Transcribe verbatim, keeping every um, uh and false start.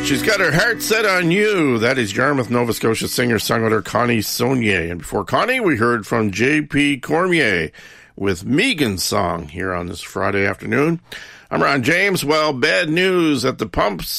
She's got her heart set on you. That is Yarmouth, Nova Scotia singer-songwriter Connie Saunier. And before Connie, we heard from J P Cormier with Megan's Song here on this Friday afternoon. I'm Ron James. Well, bad news at the pumps.